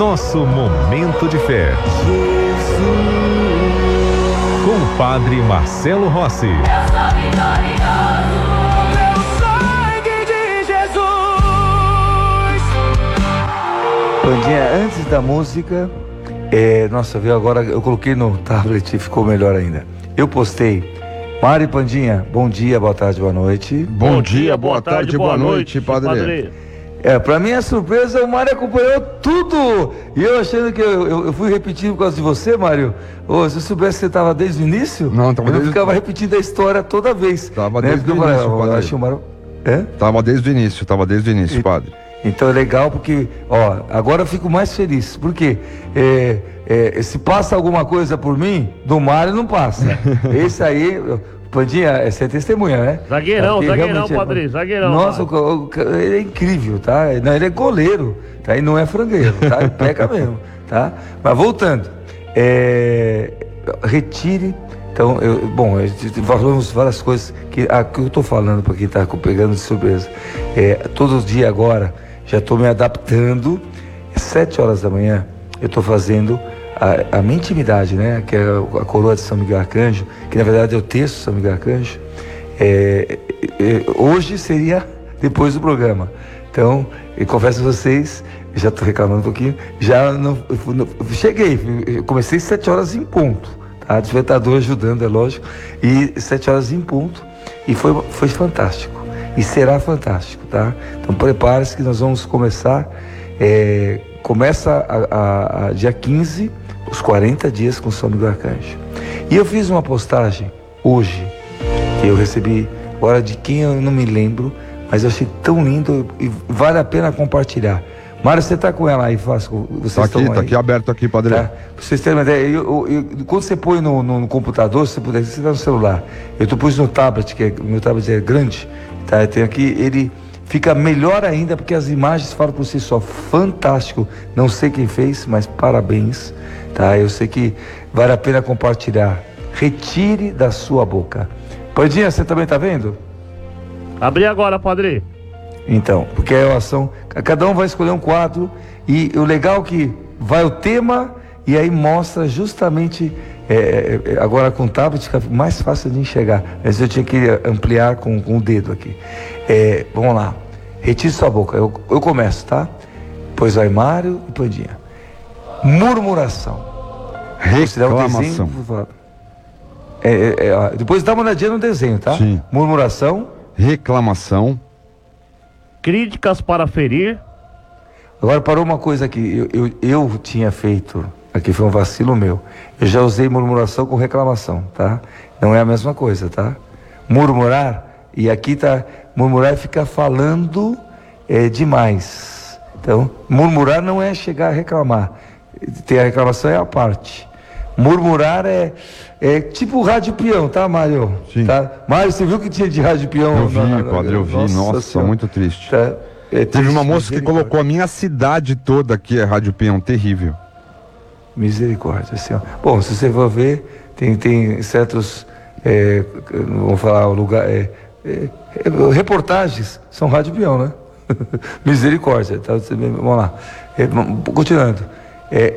Nosso momento de fé. Com o Padre Marcelo Rossi. Pandinha, antes da música, nossa, viu, agora eu coloquei no tablet e ficou melhor ainda. Eu postei, Mário e Pandinha, bom dia, boa tarde, boa noite. Bom dia, boa tarde, boa noite, padre. Pra minha surpresa, o Mário acompanhou tudo. E eu achando que eu fui repetindo por causa de você, Mário. Se eu soubesse que você estava desde o início, não, eu ficava repetindo a história toda vez. Tava desde o início, padre. Tava desde o início, padre. Então é legal porque, agora eu fico mais feliz. Porque se passa alguma coisa por mim, do Mário não passa. Esse aí, Pandinha, você é testemunha, né? Zagueirão, padre, zagueirão. Nossa, ele é incrível, tá? Não, ele é goleiro, tá? E não é frangueiro, tá? Ele peca mesmo, tá? Mas voltando, retire. Então, falamos várias coisas que eu tô falando para quem tá pegando de surpresa. Todo dia agora, já estou me adaptando. 7 horas da manhã, eu estou fazendo a minha intimidade, né? Que é a coroa de São Miguel Arcanjo, que na verdade é o texto de São Miguel Arcanjo. Hoje seria depois do programa. Então, eu confesso a vocês, já estou reclamando um pouquinho, cheguei, eu comecei 7 horas em ponto, tá? Despertador ajudando, é lógico, e 7 horas em ponto, e foi fantástico. E será fantástico, tá? Então prepare-se que nós vamos começar. Começa a dia 15, os 40 dias com São Miguel Arcanjo. E eu fiz uma postagem hoje, que eu recebi, agora de quem eu não me lembro, mas eu achei tão lindo e vale a pena compartilhar. Mário, você está com ela aí, Fácil? Tá aqui aberto aqui, padre. Tá? Pra vocês terem uma ideia, quando você põe no computador, se você puder, você está no celular. Eu pus no tablet, meu tablet é grande, tá? Eu tenho aqui, ele fica melhor ainda, porque as imagens falam por si só. Fantástico. Não sei quem fez, mas parabéns, tá? Eu sei que vale a pena compartilhar. Retire da sua boca. Pandinha, você também está vendo? Abri agora, padre. Então, porque é a ação, cada um vai escolher um quadro, e o legal é que vai o tema, e aí mostra justamente, agora com o tablet fica mais fácil de enxergar, mas eu tinha que ampliar com o dedo aqui. Vamos lá, retire sua boca, eu começo, tá? Pois vai Mário e Pandinha. Murmuração. Reclamação. Depois dá uma olhadinha no desenho, tá? Sim. Murmuração. Reclamação. Críticas para ferir. Agora parou uma coisa aqui, eu tinha feito, aqui foi um vacilo meu, eu já usei murmuração com reclamação, tá? Não é a mesma coisa, tá? Murmurar, e aqui tá, murmurar é ficar falando demais. Então, murmurar não é chegar a reclamar, ter a reclamação é a parte. Murmurar é tipo rádio peão, tá, Mário? Sim. Tá? Mário, você viu que tinha de rádio peão? Eu vi, padre, eu vi. Nossa, muito triste. Tá? Teve uma moça que colocou a minha cidade toda aqui, rádio peão, terrível. Misericórdia, Senhor. Bom, se você for ver, tem certos, vamos falar o lugar, reportagens são rádio peão, né? Misericórdia, tá? Vamos lá. Continuando.